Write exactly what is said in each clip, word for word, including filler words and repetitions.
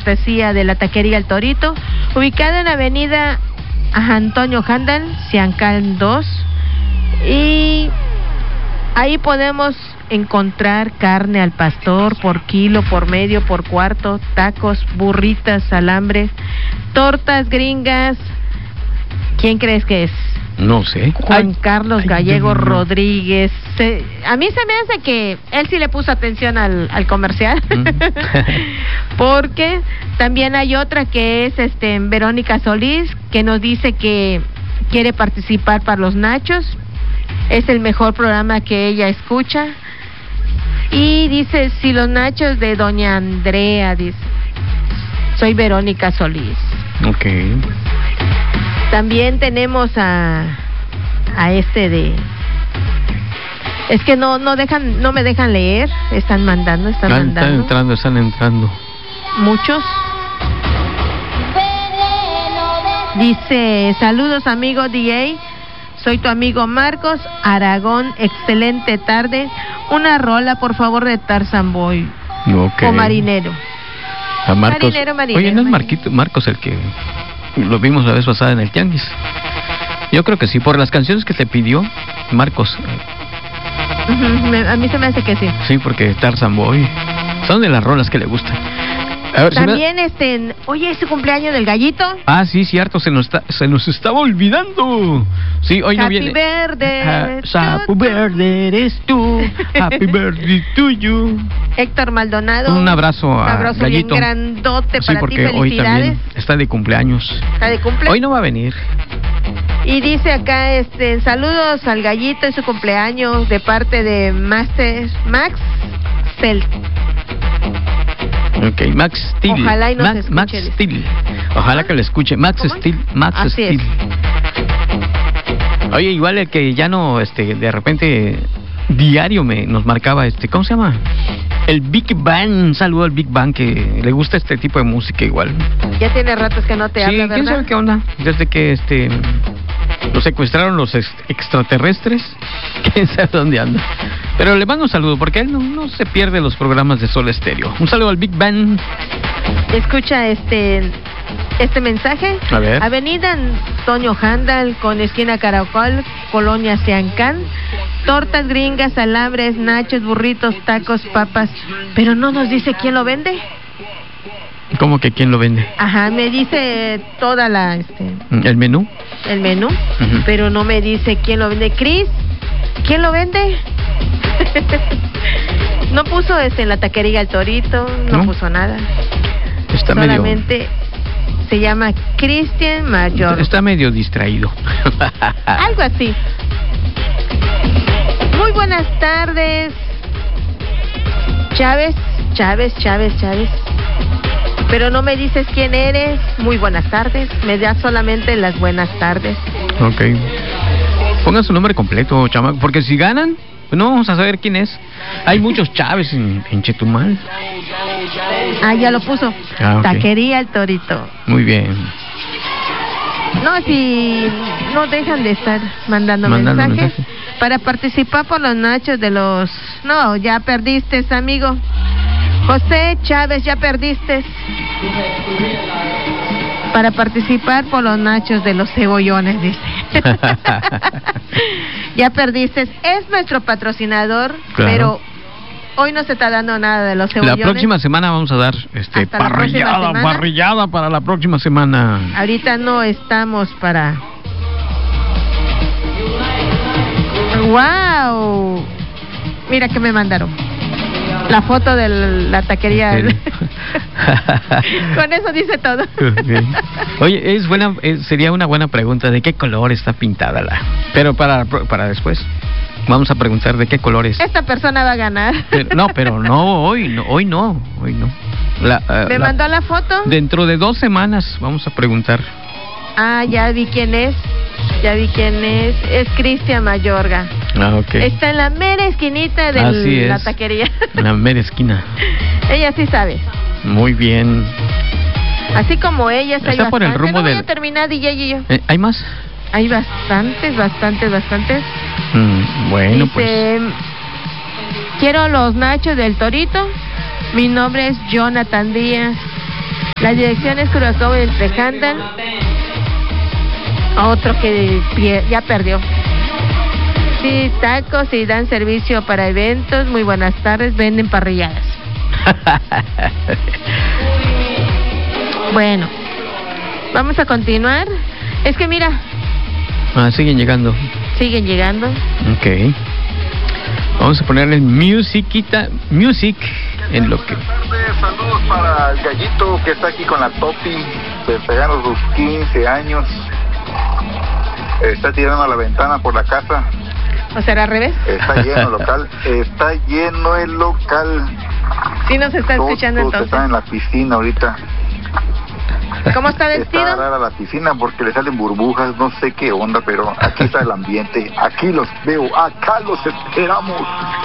cortesía de la Taquería El Torito, ubicada en Avenida Antonio Handal, Siancán dos, y ahí podemos encontrar carne al pastor por kilo, por medio, por cuarto, tacos, burritas, alambres, tortas gringas. ¿Quién crees que es? No sé. Juan Ay, Carlos ay, Gallego no. Rodríguez. Se, a mí se me hace que él sí le puso atención al, al comercial. Porque también hay otra que es este Verónica Solís, que nos dice que quiere participar para los nachos. Es el mejor programa que ella escucha. Y dice, si los nachos de doña Andrea, dice. Soy Verónica Solís. Ok. También tenemos a a este de es que no no dejan no me dejan leer, están mandando, están Ah, mandando. Están entrando, están entrando. Muchos. Dice, saludos amigo D A, soy tu amigo Marcos Aragón, excelente tarde. Una rola por favor de Tarzan Boy. Okay. O Marinero. A Marcos. Marinero, marinero, Oye, ¿no es marinero. Marquito, Marcos el que lo vimos la vez pasada en el Tianguis? Yo creo que sí, por las canciones que te pidió, Marcos. Uh-huh, me, a mí se me hace que sí. Sí, porque Tarzan Boy son de las rolas que le gustan. A ver, También me... este, oye, es su cumpleaños del gallito. Ah, sí, cierto, se nos está, se nos estaba olvidando. Sí, hoy no Happy viene. Verde. Ah, Happy Verde eres tú. Happy Birthday to you. Héctor Maldonado. Un abrazo a Un abrazo Gallito. bien grandote Sí, para ti, porque hoy felicidades. también está de cumpleaños. Está de cumple. Hoy no va a venir. Y dice acá, este, saludos al gallito en su cumpleaños de parte de Master Max Cel. Ok, Max Steel. Ojalá y nos Max, escuche, Max dice. Steel. Ojalá que lo escuche. Max ¿Cómo? Steel. Max Así Steel. es. Oye, igual el que ya no, este, de repente diario me nos marcaba, este, ¿cómo se llama? El Big Bang. Un saludo al Big Bang, que le gusta este tipo de música igual. Ya tiene ratos que no te Sí, habla, quién ¿verdad? sabe qué onda. Desde que este lo secuestraron los ex- extraterrestres, quién sabe dónde anda. Pero le mando un saludo porque él no, no se pierde los programas de Sol Estéreo. Un saludo al Big Bang. Escucha este este mensaje. A ver. Avenida Antonio Handal con esquina Caracol, Colonia Siancán. Tortas gringas, alambres, nachos, burritos, tacos, papas. Pero no nos dice quién lo vende. ¿Cómo que quién lo vende? Ajá, me dice toda la este ¿El menú? el menú, Ujú. pero no me dice quién lo vende. Cris, ¿quién lo vende? No puso este en la Taquería El Torito, no, ¿No? puso nada. Está Solamente se llama Cristian Mayor. medio está medio distraído. Algo así. Muy buenas tardes. Chávez, Chávez, Chávez, Chávez. Pero no me dices quién eres. Muy buenas tardes. Me das solamente las buenas tardes. Ok. Pongan su nombre completo, chamaco, porque si ganan, pues no vamos a saber quién es. Hay muchos Chávez en, en Chetumal. Ah, ya lo puso. Ah, ok. Taquería El Torito. Muy bien. No, si no dejan de estar mandando, Mandando mensajes mensaje. para participar por los nachos de los... No, ya perdiste, amigo. José Chávez, ya perdiste. Para participar por los nachos de los cebollones, dice. Ya perdiste. Es nuestro patrocinador, Claro. pero hoy no se está dando nada de los cebollones. La próxima semana vamos a dar este Hasta la próxima parrillada, semana. parrillada para la próxima semana. Ahorita no estamos para... ¡Wow! Mira que me mandaron. La foto de la taquería. ¿En serio? Con eso dice todo. Okay. Oye, es buena, es, sería una buena pregunta de qué color está pintada la. Pero para para después vamos a preguntar de qué color es. Esta persona va a ganar. Pero, no, pero no hoy, no, hoy no, hoy no. La, uh, ¿Me la, mandó la foto? Dentro de dos semanas vamos a preguntar. Ah, ya vi quién es. Ya vi quién es. Es Cristian Mayorga. Ah, ok. Está en la mera esquinita de Así la es. taquería. En la mera esquina. Ella sí sabe. Muy bien. Así como ella Está hay por el bastante. rumbo No voy del- a terminar, D J y yo. Eh, ¿Hay más? Hay bastantes, bastantes, bastantes. Mm, bueno, Dice, pues. quiero los nachos del Torito. Mi nombre es Jonathan Díaz. La dirección es Curacao entre Handal. Otro que pie, ya perdió. Sí, tacos y dan servicio para eventos. Muy buenas tardes, venden parrilladas. Bueno, vamos a continuar. Es que mira. Ah, siguen llegando. Siguen llegando. Ok. Vamos a ponerle musiquita, music en lo que... Buenas tardes, saludos para el gallito que está aquí con la Topi, festejando sus quince años. Está tirando a la ventana por la casa. ¿O será al revés? Está lleno el local, está lleno el local. Sí nos está escuchando Todos entonces. están en la piscina ahorita. ¿Cómo está vestido? Está rara la piscina porque le salen burbujas, no sé qué onda, pero aquí está el ambiente, aquí los veo, acá los esperamos.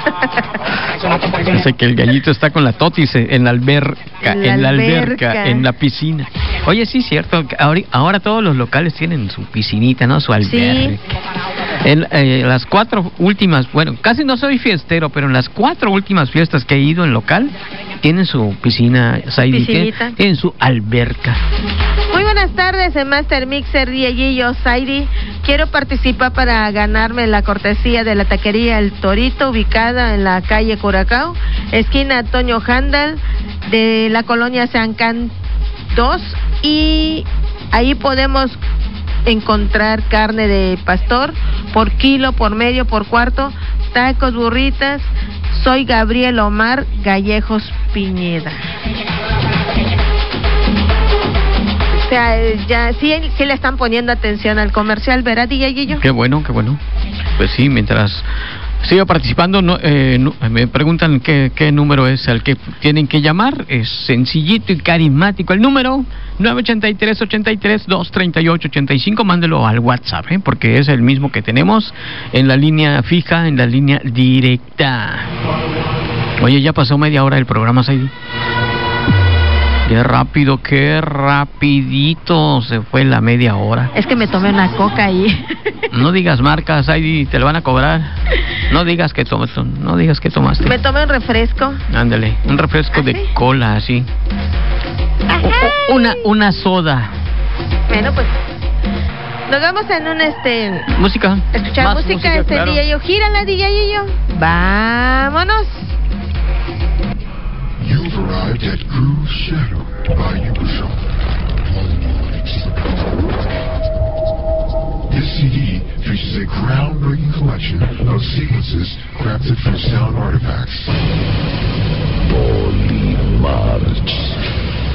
Dice que el gallito está con la totis en la alberca, En la en la alberca, alberca. en la piscina. Oye, sí, cierto, ahora, ahora todos los locales tienen su piscinita, ¿no? Su alberca. Sí. En eh, las cuatro últimas, bueno, casi no soy fiestero, pero en las cuatro últimas fiestas que he ido en local, tienen su piscina, Saidi, Piscinita. tienen su alberca. Muy buenas tardes, en Master Mixer, Dieguillo, Saidi. Quiero participar para ganarme la cortesía de la taquería El Torito, ubicada en la calle Curacao, esquina Toño Handal, de la colonia Sancán dos, y ahí podemos encontrar carne de pastor por kilo, por medio, por cuarto, tacos, burritas. Soy Gabriel Omar Gallejos Piñeda. O sea, ya sí, sí le están poniendo atención al comercial, ¿verdad, Dieguillo? Qué bueno, qué bueno. Pues sí, mientras sigo participando, no, eh, no, me preguntan qué, qué número es al que tienen que llamar. Es sencillito y carismático. El número nueve ocho tres, ocho tres, dos tres ocho, ocho cinco. Mándelo al WhatsApp, ¿eh? Porque es el mismo que tenemos en la línea fija, en la línea directa. Oye, ya pasó media hora del programa, Saidi. Qué rápido, qué rapidito se fue la media hora. Es que me tomé una coca ahí. No digas marcas, Saidi, te lo van a cobrar. No digas que tomaste, no digas que tomaste. Me tomé un refresco. Ándale, un refresco ¿Ah, de sí? cola, así. Ajá. O- o- una, una soda. Bueno, pues nos vamos en un este Música. escuchar Más música, este claro. día yo. Gírala, D J. Vámonos. You've arrived at Cruise Shadow by Ubisoft. This C D features a groundbreaking collection of sequences crafted from sound artifacts.